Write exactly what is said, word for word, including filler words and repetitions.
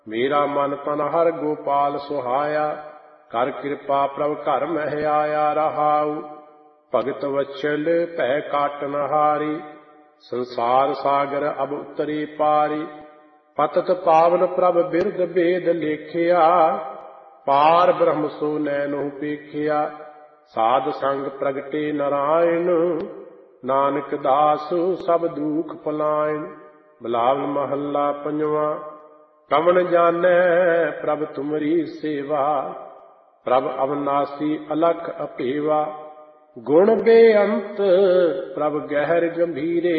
ਮੇਰਾ ਮਨ ਤਨ ਹਰ ਗੋਪਾਲ ਸੁਹਾਇਆ, ਕਰ ਕਿਰਪਾ ਪ੍ਰਭ ਘਰ ਮਹਿ ਆਇਆ ਰਹਾਉ। ਭਗਤ ਵਛਲ ਭੈ ਕਾਟਨ ਹਾਰੀ, ਸੰਸਾਰ ਸਾਗਰ ਅਬ ਉਤਰੀ ਪਾਰੀ। ਪਤਤ ਪਾਵਨ ਪ੍ਰਭ ਬਿਰਦ ਬੇਦ ਲੇਖਿਆ, ਪਾਰ ਬ੍ਰਹਮ ਸੋ ਨੈਨੋ ਪੇਖਿਆ। ਸਾਧ ਸੰਗ ਪ੍ਰਗਟੇ ਨਾਰਾਇਣ, ਨਾਨਕ ਦਾਸ ਸਭ ਦੁਖ ਪਲਾਇਣ। ਬਿਲਾਵਲ ਮਹੱਲਾ ਪੰਜਵਾਂ। ਕਵਣ ਜਾਣੈ ਪ੍ਰਭ ਤੁਮਰੀ ਸੇਵਾ, ਪ੍ਰਭ ਅਵਨਾਸੀ ਅਲਖ ਅਭੇਵਾ। ਗੁਣ ਬੇਅੰਤ ਪ੍ਰਭ ਗਹਿਰ ਗੰਭੀਰੇ,